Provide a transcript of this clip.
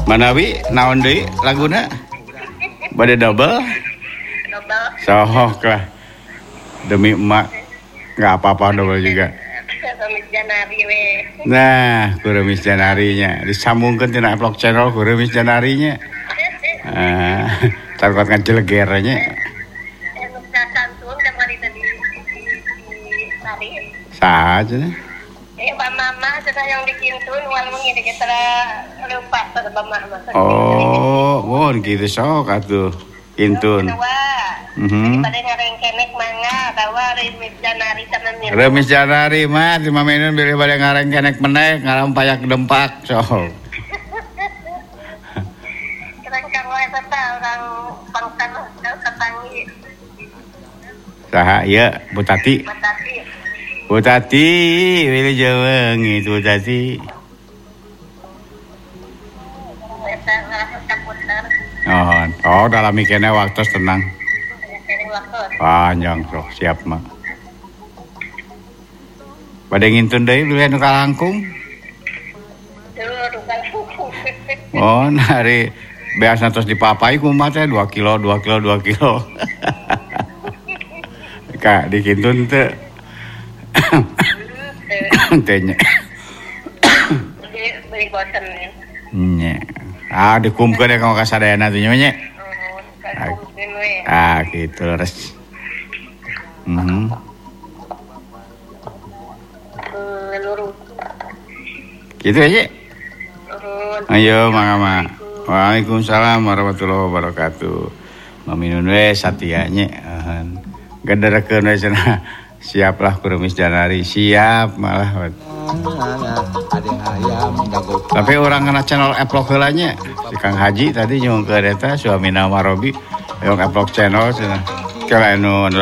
Manawi naon deui laguna? Bade double? Sohok lah. Demi emak nggak apa-apa double juga. Nah, Kuremis Janarinya disambungkan tina vlog channel Kuremis Janarinya. Tarkot ngajelegernya. Saja nih. Mama sudah yang dikintun walaupun ini kita lupa pada mama. Oh, gitu sok atuh. Intun. Pada ngareng kenek mangga bawa Remis Janari sama Mir. Remis Janari mah 5 minit beli pada ngareng kenek meneh ngaram payak dempak sok. Keren karo eta orang pangsan Katangi. Saha ieu Bu Tati? Bu Tati, wilih jeung itu Bu Tati. Oh, dalam mikirnya waktu tenang. Panjang sok siap mah. Bade ngintun deui beli anu kalangkung. Oh, hari biasa terus dipapai kumaha teh 2 kilo. Kak dikintun teu. Tanya. Beli bosen. Nya. Dikumkeun ka kasadayana teh nya. Gitu res. Gitu aja. Ayo mangga. Waalaikumsalam warahmatullahi wabarakatuh. Maminun we satianya. Gederekeun we cenah. Siaplah Kuremis Janari, siap malah. Tapi orang kena channel vlog heulanya. Si Kang Haji tadi nyung ke eta suamina Marobi, yang vlog channel cenah. Kalau anu